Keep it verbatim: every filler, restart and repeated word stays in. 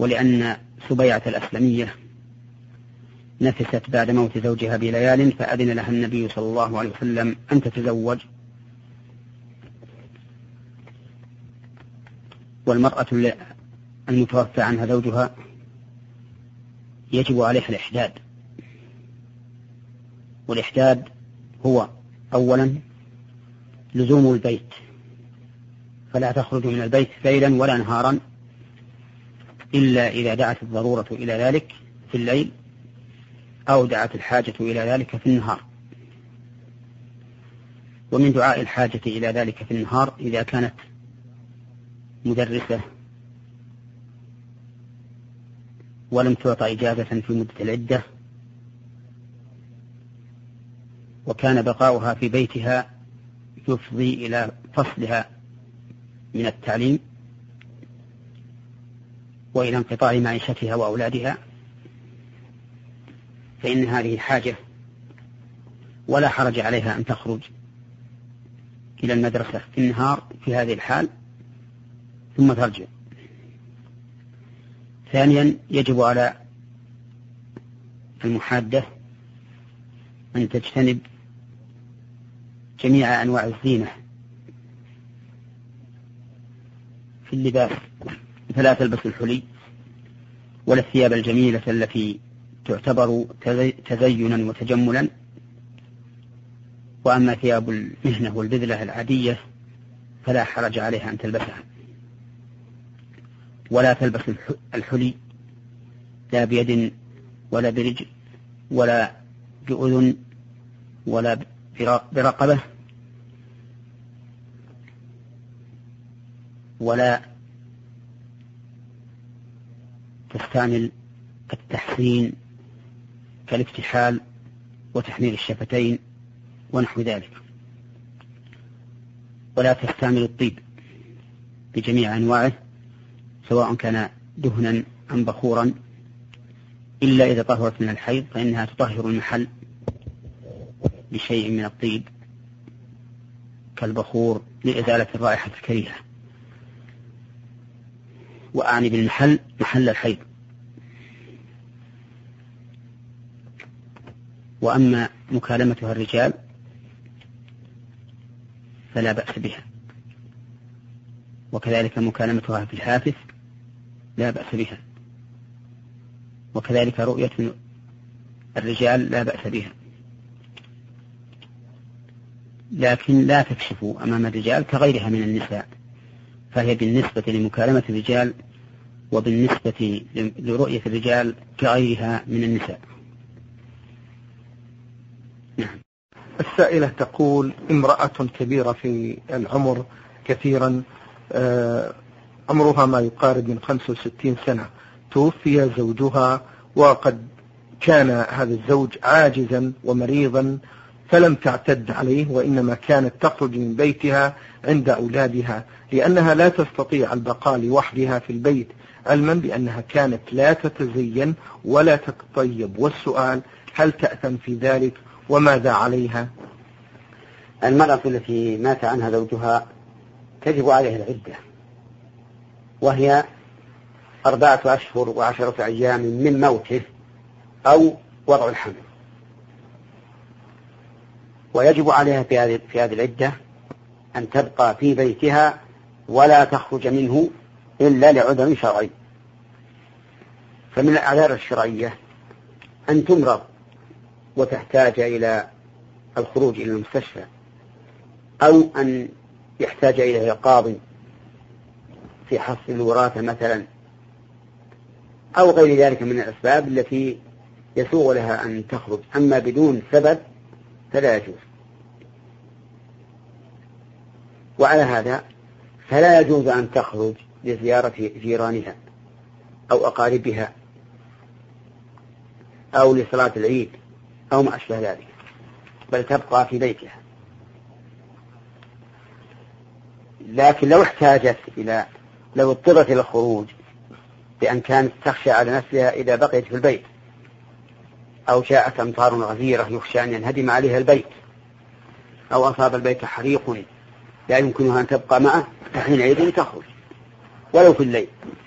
ولأن سبيعة الأسلمية نفست بعد موت زوجها بليال فأذن لها النبي صلى الله عليه وسلم أن تتزوج. والمرأة المتوفى عنها زوجها يجب عليها الإحداد، والإحداد هو أولا لزوم البيت، فلا تخرج من البيت ليلا ولا نهارا إلا إذا دعت الضرورة إلى ذلك في الليل أو دعت الحاجة إلى ذلك في النهار. ومن دعاء الحاجة إلى ذلك في النهار إذا كانت مدرسة ولم تعطى إجازة في مدة العدة وكان بقاؤها في بيتها يفضي إلى فصلها من التعليم وإلى انقطاع معيشتها وأولادها، فإن هذه حاجة ولا حرج عليها أن تخرج إلى المدرسة في النهار في هذه الحال ثم ترجع. ثانيا يجب على المحادة أن تجتنب جميع أنواع الزينة في اللباس، فلا تلبس الحلي ولا الثياب الجميلة التي تعتبر تزينا وتجملا. وأما ثياب المهنة والبذلة العادية فلا حرج عليها أن تلبسها. ولا تلبس الحلي لا بيد ولا برجل ولا بأذن ولا برقبة ولا تستعمل التحسين كالاكتحال وتحمير الشفتين ونحو ذلك. ولا تستعمل الطيب بجميع أنواعه سواء كان دهنا أم بخورا إلا إذا طهرت من الحيض فإنها تطهر المحل بشيء من الطيب كالبخور لإزالة الرائحة الكريهة، وأعني بالمحل محل الحيض. وأما مكالمتها الرجال فلا بأس بها، وكذلك مكالمتها في الهاتف لا بأس بها، وكذلك رؤية الرجال لا بأس بها، لكن لا تكشف أمام الرجال كغيرها من النساء، فهي بالنسبة لمكالمة الرجال وبالنسبة لرؤية الرجال كغيرها من النساء. نعم. السائلة تقول: امرأة كبيرة في العمر كثيرا، عمرها ما يقارب من خمسة وستين سنة، توفي زوجها وقد كان هذا الزوج عاجزا ومريضا فلم تعتد عليه، وإنما كانت تخرج من بيتها عند أولادها لأنها لا تستطيع البقاء لوحدها في البيت، علما بأنها كانت لا تتزين ولا تتطيب. والسؤال: هل تأثم في ذلك وماذا عليها؟ المرأة التي مات عنها زوجها تجب عليها العدة، وهي أربعة أشهر وعشرة أيام من موته أو وضع الحمل، ويجب عليها في هذه في هذه العدة أن تبقى في بيتها ولا تخرج منه إلا لعذر شرعي. فمن الأعذار الشرعية أن تمرض وتحتاج إلى الخروج إلى المستشفى، أو أن يحتاج إليه قاضي في حصر الوراثة مثلا، أو غير ذلك من الأسباب التي يسوغ لها أن تخرج. أما بدون سبب فلا يجوز. وعلى هذا فلا يجوز أن تخرج لزيارة جيرانها أو أقاربها أو لصلاة العيد أو ما أشبه ذلك، بل تبقى في بيتها. لكن لو احتاجت إلى لو اضطرت إلى الخروج بأن كانت تخشى على نفسها إذا بقيت في البيت، أو جاءت أمطار غزيرة يخشى أن ينهدم عليها البيت، أو أصاب البيت حريق لا يمكنها أن تبقى معه، فحينئذ تخرج ولو في الليل.